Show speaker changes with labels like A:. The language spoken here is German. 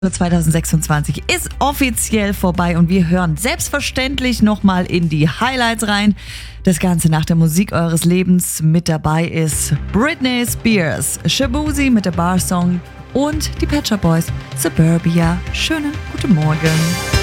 A: 2026 ist offiziell vorbei und wir hören selbstverständlich nochmal in die Highlights rein. Das Ganze nach der Musik eures Lebens. Mit dabei ist Britney Spears, Shaboozey mit der Bar Song und die Pet Shop Boys, Suburbia. Schönen guten Morgen.